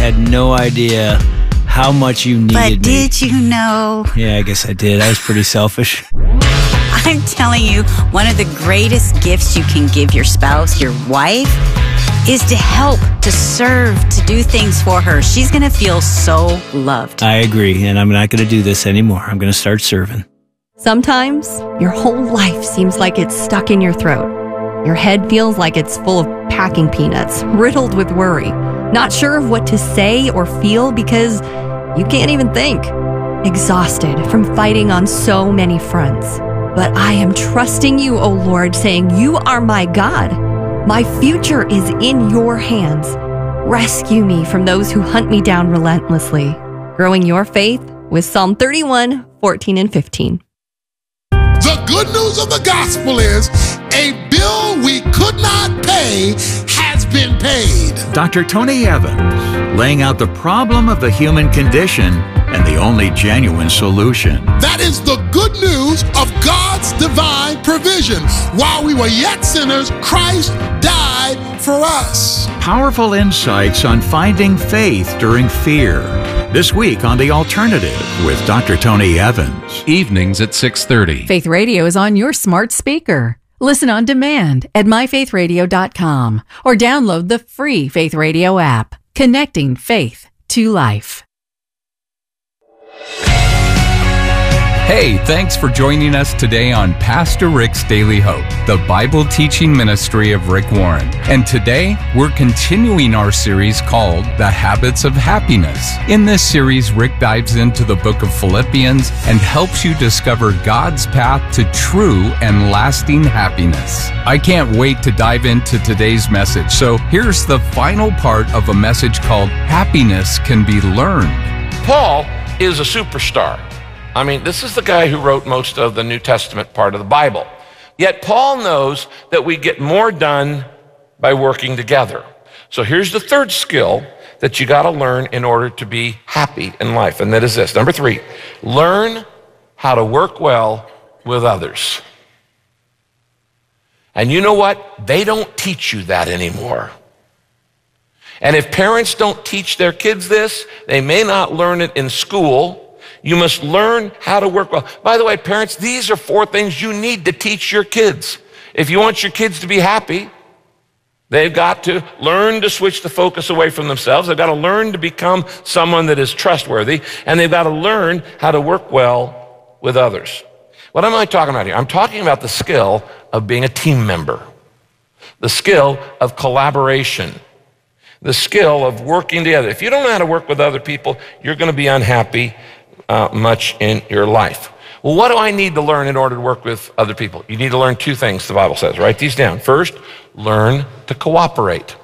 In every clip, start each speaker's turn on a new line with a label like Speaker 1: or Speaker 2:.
Speaker 1: had no idea how much you needed me.
Speaker 2: But did you know?
Speaker 1: Yeah, I guess I did. I was pretty selfish.
Speaker 2: I'm telling you, one of the greatest gifts you can give your spouse, your wife, is to help, to serve, to do things for her. She's going to feel so loved.
Speaker 1: I agree, and I'm not going to do this anymore. I'm going to start serving.
Speaker 3: Sometimes your whole life seems like it's stuck in your throat. Your head feels like it's full of packing peanuts, riddled with worry, not sure of what to say or feel because you can't even think. Exhausted from fighting on so many fronts. But I am trusting you, O Lord, saying, you are my God. My future is in your hands. Rescue me from those who hunt me down relentlessly. Growing your faith with Psalm 31, 14 and 15.
Speaker 4: The good news of the gospel is a bill we could not pay has been paid.
Speaker 5: Dr. Tony Evans, laying out the problem of the human condition and the only genuine solution.
Speaker 4: That is the good news of God's divine provision. While we were yet sinners, Christ died for us.
Speaker 5: Powerful insights on finding faith during fear. This week on The Alternative with Dr. Tony Evans.
Speaker 6: Evenings at 6:30.
Speaker 7: Faith Radio is on your smart speaker. Listen on demand at myfaithradio.com or download the free Faith Radio app. Connecting faith to life.
Speaker 6: Hey, thanks for joining us today on Pastor Rick's Daily Hope, the Bible teaching ministry of Rick Warren. And today, we're continuing our series called The Habits of Happiness. In this series, Rick dives into the book of Philippians and helps you discover God's path to true and lasting happiness. I can't wait to dive into today's message. So here's the final part of a message called Happiness Can Be Learned.
Speaker 8: Paul is a superstar. I mean, this is the guy who wrote most of the New Testament part of the Bible. Yet Paul knows that we get more done by working together. So here's the third skill that you got to learn in order to be happy in life, and that is this. Number 3, learn how to work well with others. And you know what? They don't teach you that anymore. And if parents don't teach their kids this, they may not learn it in school. You must learn how to work well. By the way, parents, these are 4 things you need to teach your kids. If you want your kids to be happy, they've got to learn to switch the focus away from themselves. They've got to learn to become someone that is trustworthy, and they've got to learn how to work well with others. What am I talking about here? I'm talking about the skill of being a team member, the skill of collaboration, the skill of working together. If you don't know how to work with other people, you're going to be unhappy much in your life. Well, what do I need to learn in order to work with other people? You need to learn 2 things, the Bible says. Write these down. First, learn to cooperate.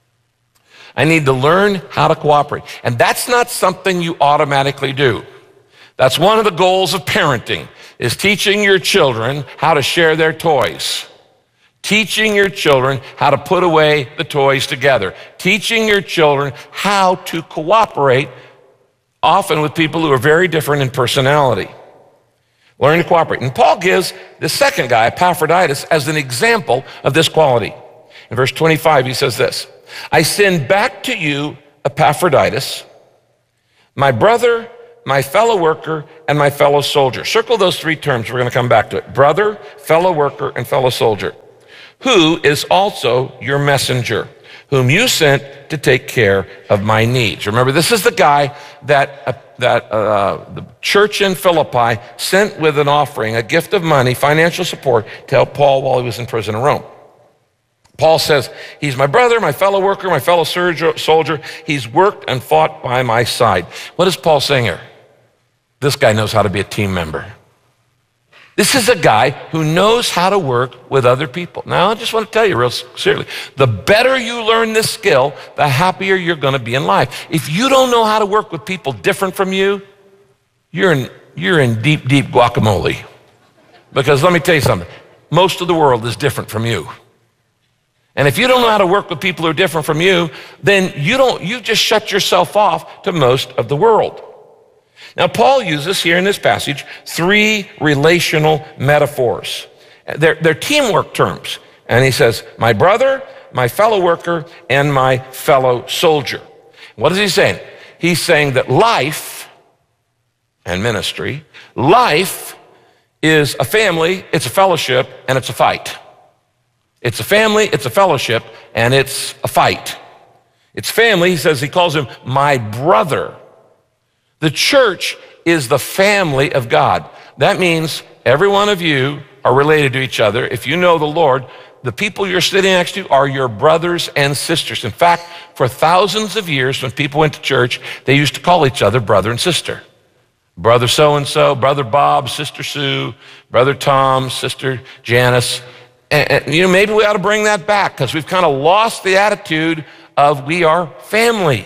Speaker 8: I need to learn how to cooperate. And that's not something you automatically do. That's one of the goals of parenting, is teaching your children how to share their toys. Teaching your children how to put away the toys together. Teaching your children how to cooperate, often with people who are very different in personality. Learn to cooperate. And Paul gives the second guy, Epaphroditus, as an example of this quality. In verse 25, he says this, I send back to you Epaphroditus, my brother, my fellow worker, and my fellow soldier. Circle those 3 terms. We're going to come back to it. Brother, fellow worker, and fellow soldier, who is also your messenger, whom you sent to take care of my needs. Remember, this is the guy that the church in Philippi sent with an offering, a gift of money, financial support, to help Paul while he was in prison in Rome. Paul says, he's my brother, my fellow worker, my fellow soldier. He's worked and fought by my side. What is Paul saying here? This guy knows how to be a team member. This is a guy who knows how to work with other people. Now, I just want to tell you real seriously, the better you learn this skill, the happier you're going to be in life. If you don't know how to work with people different from you, you're in deep, deep guacamole. Because let me tell you something, most of the world is different from you. And if you don't know how to work with people who are different from you, then you just shut yourself off to most of the world. Now, Paul uses here in this passage 3 relational metaphors. They're teamwork terms. And he says, my brother, my fellow worker, and my fellow soldier. What is he saying? He's saying that life and ministry, life is a family, it's a fellowship, and it's a fight. It's a family, it's a fellowship, and it's a fight. It's family, he says, he calls him my brother. The church is the family of God. That means every one of you are related to each other. If you know the Lord, the people you're sitting next to are your brothers and sisters. In fact, for thousands of years, when people went to church, they used to call each other brother and sister. Brother so-and-so, Brother Bob, Sister Sue, Brother Tom, Sister Janice. And maybe we ought to bring that back, because we've kind of lost the attitude of we are family.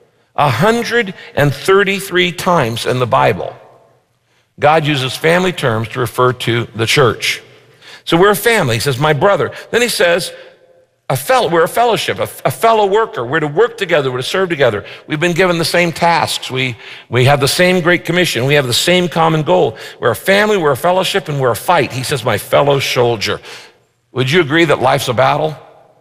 Speaker 8: 133 times in the Bible, God uses family terms to refer to the church. So we're a family. He says, my brother. Then he says, we're a fellowship, a fellow worker. We're to work together. We're to serve together. We've been given the same tasks. We have the same Great Commission. We have the same common goal. We're a family, we're a fellowship, and we're a fight. He says, my fellow soldier. Would you agree that life's a battle?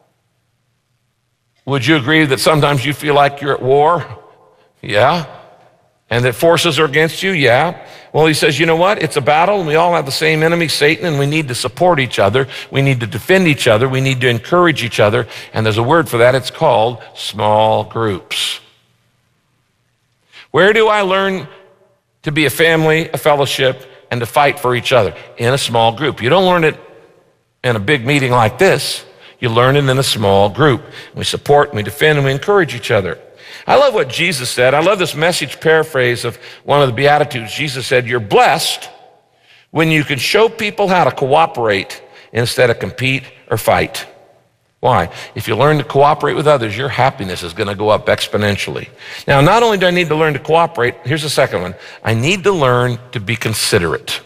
Speaker 8: Would you agree that sometimes you feel like you're at war? Yeah. And that forces are against you? Yeah. Well, he says, you know what? It's a battle, and we all have the same enemy, Satan, and we need to support each other. We need to defend each other. We need to encourage each other. And there's a word for that. It's called small groups. Where do I learn to be a family, a fellowship, and to fight for each other? In a small group. You don't learn it in a big meeting like this. You learn it in a small group. We support, and we defend, and we encourage each other. I love what Jesus said. I love this Message paraphrase of one of the Beatitudes. Jesus said, you're blessed when you can show people how to cooperate instead of compete or fight. Why? If you learn to cooperate with others, your happiness is going to go up exponentially. Now, not only do I need to learn to cooperate, here's the second one. I need to learn to be considerate.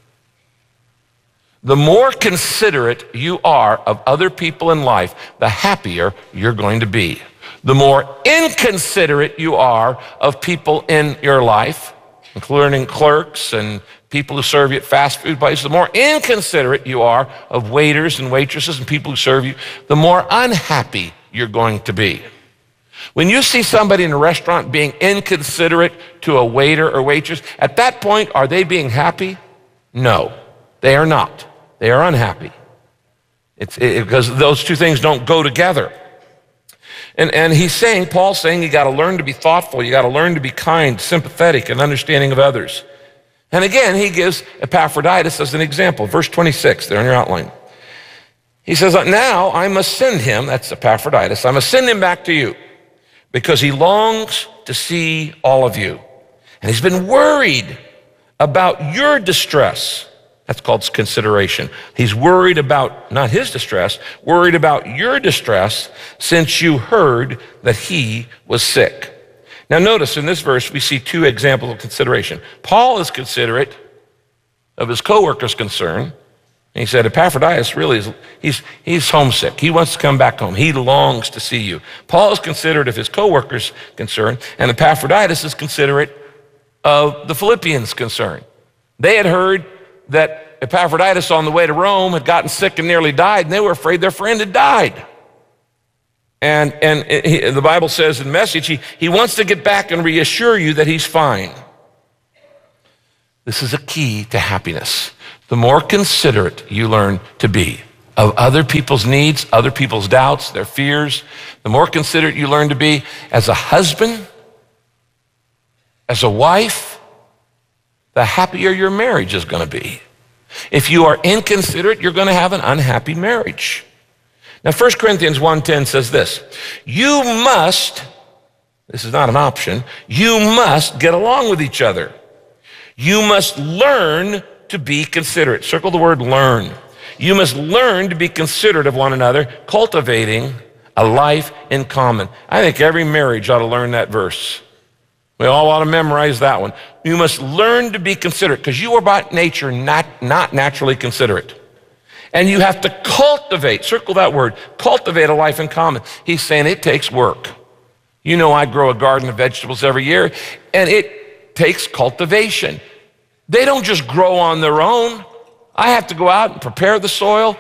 Speaker 8: The more considerate you are of other people in life, the happier you're going to be. The more inconsiderate you are of people in your life, including clerks and people who serve you at fast food places, the more inconsiderate you are of waiters and waitresses and people who serve you, the more unhappy you're going to be. When you see somebody in a restaurant being inconsiderate to a waiter or waitress, at that point, are they being happy? No, they are not. They are unhappy. Because those two things don't go together. And he's saying, Paul's saying, you got to learn to be thoughtful. You got to learn to be kind, sympathetic, and understanding of others. And again, he gives Epaphroditus as an example. Verse 26, there in your outline. He says, now I must send him, that's Epaphroditus, I must send him back to you because he longs to see all of you. And he's been worried about your distress. That's called consideration. He's worried about, not his distress, worried about your distress since you heard that he was sick. Now notice in this verse, we see two examples of consideration. Paul is considerate of his co-worker's concern. And he said, Epaphroditus really is, he's homesick. He wants to come back home. He longs to see you. Paul is considerate of his co-worker's concern, and Epaphroditus is considerate of the Philippians' concern. They had heard that Epaphroditus on the way to Rome had gotten sick and nearly died, and they were afraid their friend had died. And the Bible says in Message, he wants to get back and reassure you that he's fine. This is a key to happiness. The more considerate you learn to be of other people's needs, other people's doubts, their fears, the more considerate you learn to be as a husband, as a wife, the happier your marriage is going to be. If you are inconsiderate, you're going to have an unhappy marriage. Now, 1 Corinthians 1:10 says this, you must, this is not an option, you must get along with each other. You must learn to be considerate. Circle the word learn. You must learn to be considerate of one another, cultivating a life in common. I think every marriage ought to learn that verse. We all ought to memorize that one. You must learn to be considerate because you are by nature not naturally considerate. And you have to cultivate, circle that word, cultivate a life in common. He's saying it takes work. You know I grow a garden of vegetables every year, and it takes cultivation. They don't just grow on their own. I have to go out and prepare the soil,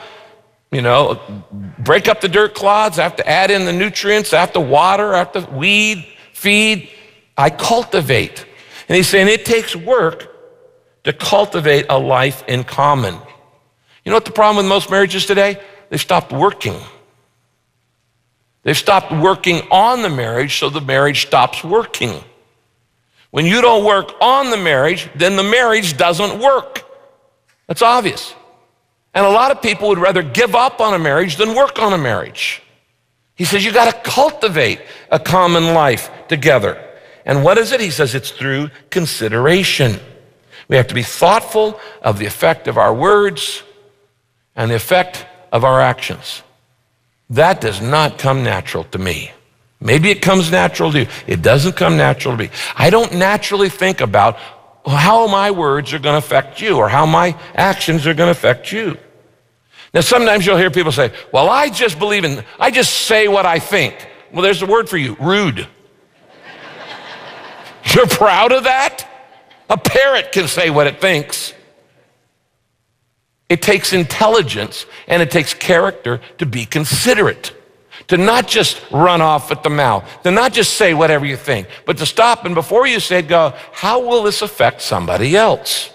Speaker 8: break up the dirt clods. I have to add in the nutrients. I have to water. I have to weed, feed, I cultivate. And he's saying it takes work to cultivate a life in common. You know what the problem with most marriages today? They've stopped working. They've stopped working on the marriage, so the marriage stops working. When you don't work on the marriage, then the marriage doesn't work. That's obvious. And a lot of people would rather give up on a marriage than work on a marriage. He says you got to cultivate a common life together. And what is it? He says it's through consideration. We have to be thoughtful of the effect of our words and the effect of our actions. That does not come natural to me. Maybe it comes natural to you. It doesn't come natural to me. I don't naturally think about how my words are going to affect you or how my actions are going to affect you. Now, sometimes you'll hear people say, well, I just say what I think. Well, there's a word for you, rude. You're proud of that? A parrot can say what it thinks. It takes intelligence and it takes character to be considerate, to not just run off at the mouth, to not just say whatever you think, but to stop and before you say it, go, how will this affect somebody else?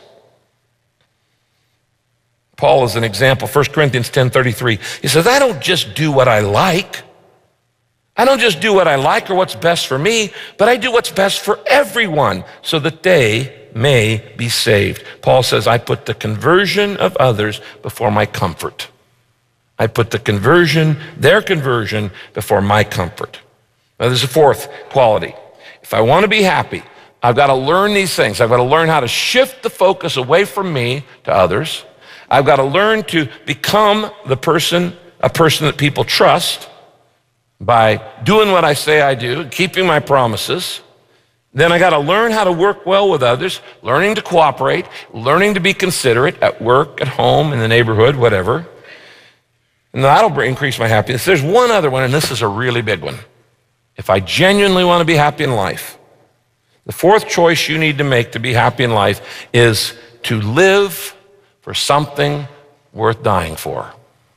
Speaker 8: Paul is an example, 1 Corinthians 10:33. He says, I don't just do what I like. I don't just do what I like or what's best for me, but I do what's best for everyone so that they may be saved. Paul says, I put the conversion of others before my comfort. I put their conversion before my comfort. Now, there's a fourth quality. If I want to be happy, I've got to learn these things. I've got to learn how to shift the focus away from me to others. I've got to learn to become a person that people trust by doing what I say I do, keeping my promises. Then I got to learn how to work well with others, learning to cooperate, learning to be considerate at work, at home, in the neighborhood, whatever. And that'll increase my happiness. There's one other one, and this is a really big one. If I genuinely want to be happy in life, the fourth choice you need to make to be happy in life is to live for something worth dying for.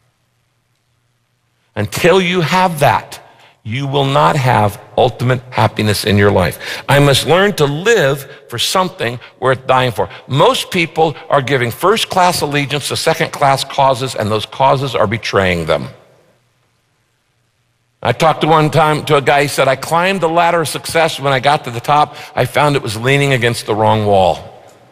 Speaker 8: Until you have that, you will not have ultimate happiness in your life. I must learn to live for something worth dying for. Most people are giving first-class allegiance to second-class causes, and those causes are betraying them. I talked one time to a guy, he said, I climbed the ladder of success. When I got to the top, I found it was leaning against the wrong wall.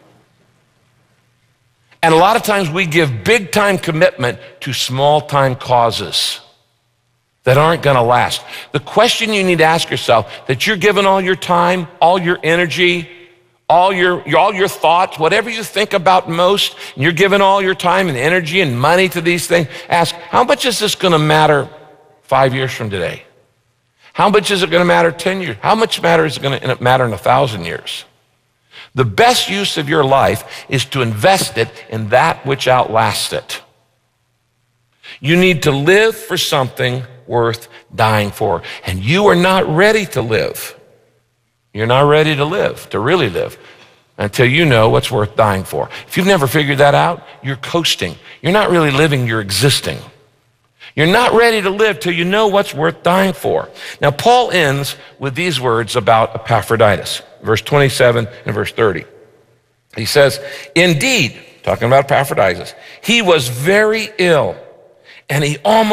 Speaker 8: And a lot of times we give big-time commitment to small-time causes that aren't going to last. The question you need to ask yourself, that you're giving all your time, all your energy, all your thoughts, whatever you think about most, and you're giving all your time and energy and money to these things, ask, how much is this going to matter 5 years from today? How much is it going to matter 10 years? How much is it going to matter in 1,000 years? The best use of your life is to invest it in that which outlasts it. You need to live for something worth dying for. And you are not ready to live. You're not ready to live, to really live, until you know what's worth dying for. If you've never figured that out, you're coasting. You're not really living, you're existing. You're not ready to live till you know what's worth dying for. Now, Paul ends with these words about Epaphroditus, verse 27 and verse 30. He says, indeed, talking about Epaphroditus, he was very ill, and he almost